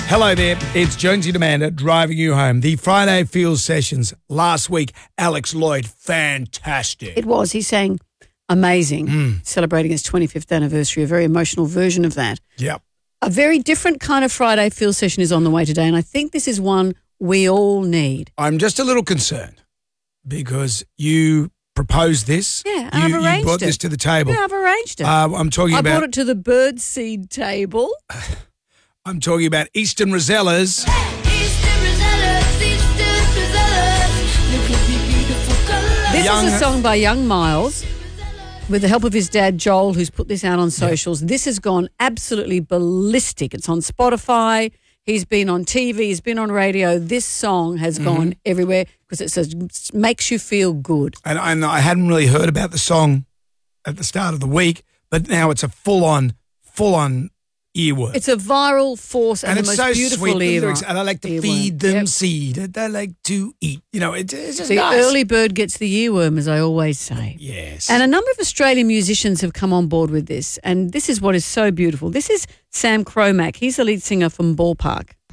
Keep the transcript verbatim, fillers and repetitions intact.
Hello there, it's Jonesy and Amanda driving you home. The Friday Field Sessions last week, Alex Lloyd, fantastic. It was. He sang amazing, Mm. celebrating his twenty-fifth anniversary, a very emotional version of that. Yep. A very different kind of Friday Field Session is on the way today, and I think this is one we all need. I'm just a little concerned because you proposed this. Yeah, and you, I've arranged you brought it. this to the table. Yeah, I've arranged it. Uh, I'm talking I about. brought it to the birdseed table. I'm talking about Eastern Rosellas. This Young- is a song by Young Miles with the help of his dad, Joel, who's put this out on socials. This has gone absolutely ballistic. It's on Spotify. He's been on T V. He's been on radio. This song has Mm-hmm. gone everywhere because it says makes you feel good. And, and I hadn't really heard about the song at the start of the week, but now it's a full-on, full-on earworm. It's a viral force and, and the it's most so beautiful sweet. The ear- lyrics, and I like to earworm. feed them Yep. seed. And they like to eat. You know, it, it's just The nice. early bird gets the earworm, as I always say. Yes. And a number of Australian musicians have come on board with this, and this is what is so beautiful. This is Sam Cromack. He's the lead singer from Ballpark.